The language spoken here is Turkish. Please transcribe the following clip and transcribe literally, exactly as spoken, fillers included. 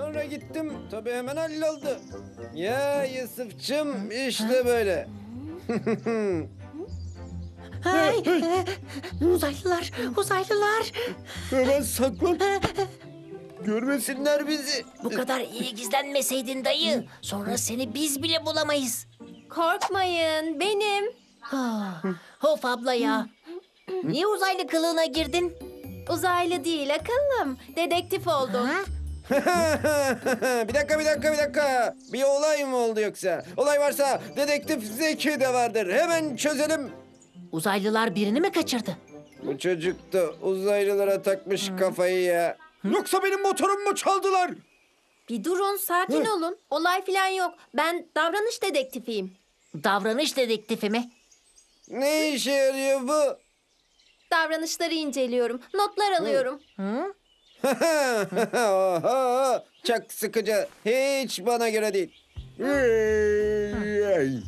Sonra gittim. Tabii hemen halloldu. Ya Yusuf'cığım işte böyle. Ay, e, uzaylılar, uzaylılar. Hemen saklan. Görmesinler bizi. Bu kadar iyi gizlenmeseydin dayı. Sonra seni biz bile bulamayız. Korkmayın, benim. Ah, Of abla ya. Niye uzaylı kılığına girdin? Uzaylı değil, akıllım. Dedektif oldum. Ha? Bir dakika bir dakika bir dakika. Bir olay mı oldu yoksa? Olay varsa dedektif Zeki de vardır. Hemen çözelim. Uzaylılar birini mi kaçırdı? Bu çocuk da uzaylılara takmış kafayı ya. Yoksa benim motorumu mu çaldılar? Bir durun, sakin olun. Olay falan yok. Ben davranış dedektifiyim. Davranış dedektifi mi? Ne işe yarıyor bu? Davranışları inceliyorum, notlar alıyorum. Hı? Oho, çok sıkıcı. Hiç bana göre değil.